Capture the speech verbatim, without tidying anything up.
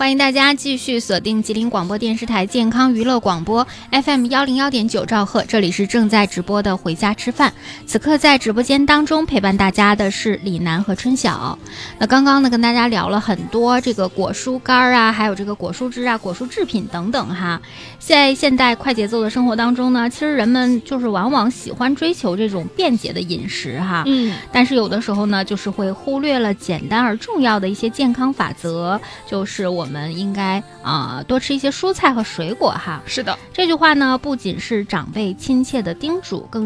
欢迎大家继续锁定吉林广播电视台健康娱乐广播 F M 一零一点九兆赫，这里是正在直播的回家吃饭。此刻在直播间当中陪伴大家的是李楠和春晓。那刚刚呢跟大家聊了很多这个果蔬干啊，还有这个果蔬汁啊、果蔬制品等等哈。在现代快节奏的生活当中呢，其实人们就是往往喜欢追求这种便捷的饮食哈， 嗯， 但是有的时候呢，就是会忽略了简单而重要的一些健康法则，就是我们应该啊、呃、多吃一些蔬菜和水果哈。 是的， 这句话呢，不仅是长辈亲切的叮嘱，更